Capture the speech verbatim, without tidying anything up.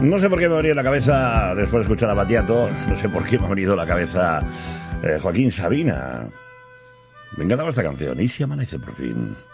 No sé por qué me ha venido a la cabeza, después de escuchar a Battiato, no sé por qué me ha venido a la cabeza eh, Joaquín Sabina. Me encantaba esta canción. ¿Y si amanece por fin?